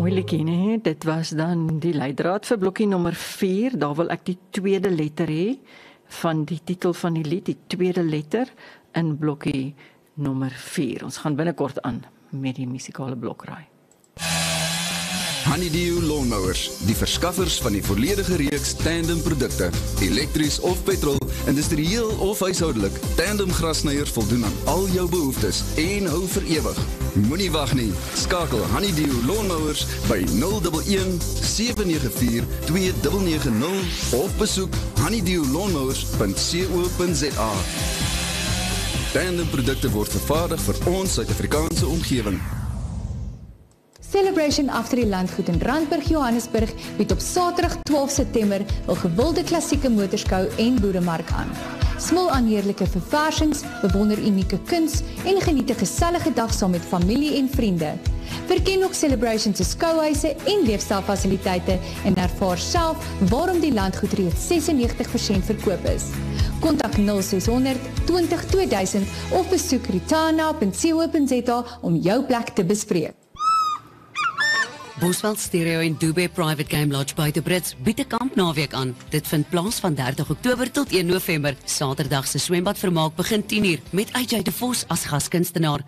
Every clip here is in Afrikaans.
Mooi liedjie, nee? Dit was dan die leidraad vir blokkie nommer 4. Daar wil ek die tweede letter hê van die titel van die lied, die tweede letter in blokkie nommer 4. Ons gaan binnekort aan met die musikale blokraai. Honeydew Lawnmowers, die verskaffers van die volledige reeks tandem produkte, elektries of petrol, industrieel of huishoudelik. Tandem grasnyers voldoen aan al jou behoeftes en hou vir ewig. Moenie wag nie. Skakel Honeydew Lawnmowers by 011 794 2990 of besoek honeydewlawnmowers.co.za. Tandem produkte word vervaardig vir ons Suid-Afrikaanse omgewing. Celebration Agter die Landgoed in Randburg, Johannesburg bied op Saterdag 12 September 'n gewilde klassieke motorskou en boeremark aan. Smul aan heerlike verversings, bewonder unieke kuns en geniet 'n gesellige dag saam met familie en vriende. Verken ook Celebration se skouhuise en leefstylfasiliteite en ervaar self waarom die landgoed reeds 96% verkoop is. Kontak 0600 20 2000 of besoek ritana.co.za om jou plek te bespreek. Bosveld Stereo en Dubai Private Game Lodge buite Brits bied 'n kampnaweek aan. Dit vind plaas van 30 Oktober tot 1 November. Saterdag se swembadvermaak begin 10:00 met AJ de Vos as gaskunstenaar.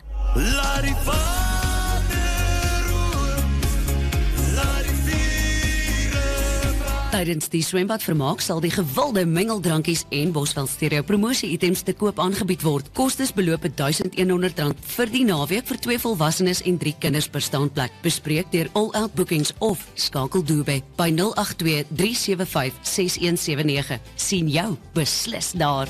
Tydens die swembadvermaak sal die gewilde mengeldrankies en Bosveld Stereo promosie-items te koop aangebied word. Kostes beloop R1100 vir die naweek vir 2 volwassenes en 3 kinders per staanplek. Bespreek deur All Out Bookings of skakel Dubai by 082 375 6179. Sien jou beslis daar.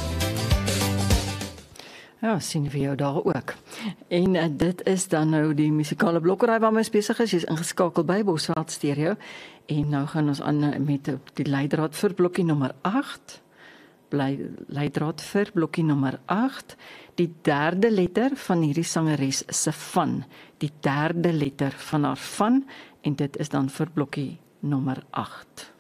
Ja, sien vir jou daar ook. En dit is dan nou die musikale blokkraai waarmee ons besig is. Jy's ingeskakel by Bosveld Stereo. En nou gaan ons aan met die leidraad vir blokkie nommer 8. Leidraad vir blokkie nommer 8. Die derde letter van hierdie sangeres se van. Die derde letter van haar van. En dit is dan vir blokkie nommer 8.